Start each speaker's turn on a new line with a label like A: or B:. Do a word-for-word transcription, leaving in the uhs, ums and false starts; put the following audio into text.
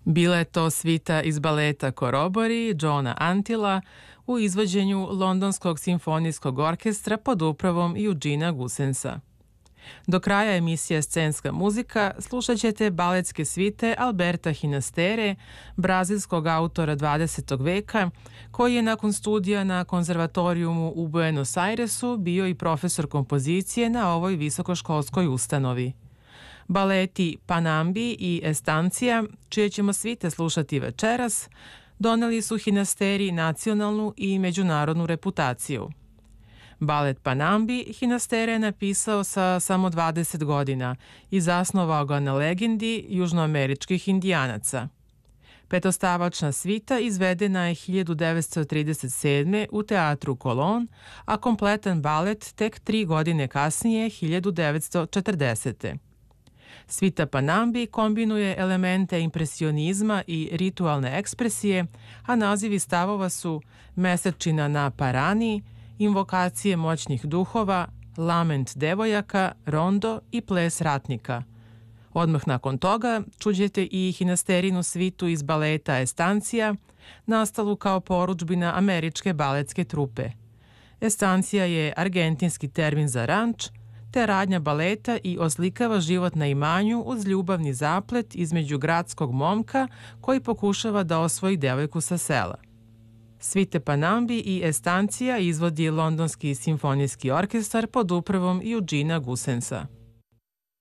A: Bila je to svita iz baleta Korobori Johna Antila u izvođenju Londonskog simfonijskog orkestra pod upravom Eugena Goosensa. Do kraja emisije Scenska muzika slušat ćete baletske svite Alberta Ginastere, brazilskog autora dvadesetog veka, koji je nakon studija na konzervatorijumu u Buenos Airesu bio i profesor kompozicije na ovoj visokoškolskoj ustanovi. Baleti Panambi i Estancia, čije ćemo svite slušati večeras, doneli su Ginasteri nacionalnu i međunarodnu reputaciju. Balet Panambi Ginastere je napisao sa samo dvadeset godina i zasnovao ga na legendi južnoameričkih indijanaca. Petostavačna svita izvedena je hiljadu devetsto trideset sedme. u teatru Kolon, a kompletan balet tek tri godine kasnije, hiljadu devetsto četrdesete. Svita Panambi kombinuje elemente impresionizma i ritualne ekspresije, a nazivi stavova su Mesečina na Parani, Invokacije moćnih duhova, Lament devojaka, Rondo i Ples ratnika. Odmah nakon toga čuđete i Ginasterinu svitu iz baleta Estancia, nastalu kao porudžbina američke baletske trupe. Estancia je argentinski termin za ranč, te radnja baleta i oslikava život na imanju uz ljubavni zaplet između gradskog momka koji pokušava da osvoji devojku sa sela. Svite Panambi i Estancia izvodi Londonski simfonijski orkestar pod upravom Eugena Goosensa.